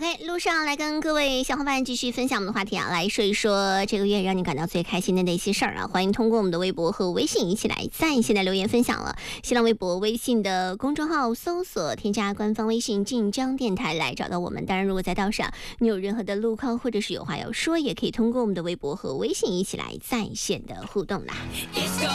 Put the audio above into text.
OK， 路上来跟各位小伙伴继续分享我们的话题啊，来说一说这个月让你感到最开心的那些事儿啊。欢迎通过我们的微博和微信一起来在线的留言分享了。新浪微博、微信的公众号搜索添加官方微信晋江电台来找到我们。当然，如果在道上你有任何的路况或者是有话要说，也可以通过我们的微博和微信一起来在线的互动啦。